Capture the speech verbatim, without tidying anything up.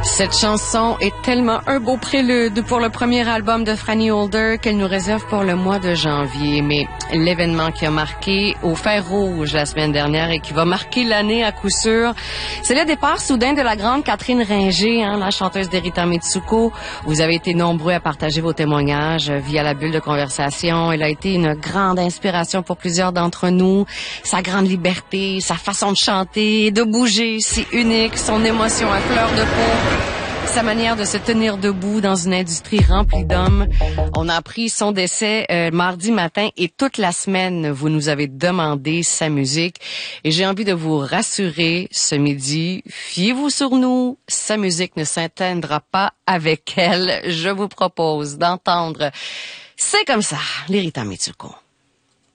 Cette chanson est tellement un beau prélude pour le premier album de Franny Holder qu'elle nous réserve pour le mois de janvier. Mais l'événement qui a marqué au fer rouge la semaine dernière et qui va marquer l'année à coup sûr, c'est le départ soudain de la grande Catherine Ringer, hein, la chanteuse d'Erita Mitsuko. Vous avez été nombreux à partager vos témoignages via la bulle de conversation. Elle a été une grande inspiration pour plusieurs d'entre nous. Sa grande liberté, sa façon de chanter, de bouger, si unique, son émotion à fleur de peau. Sa manière de se tenir debout dans une industrie remplie d'hommes. On a appris son décès euh, mardi matin et toute la semaine, vous nous avez demandé sa musique. Et j'ai envie de vous rassurer ce midi, fiez-vous sur nous, sa musique ne s'éteindra pas avec elle. Je vous propose d'entendre C'est comme ça, l'Erita Mitsuko.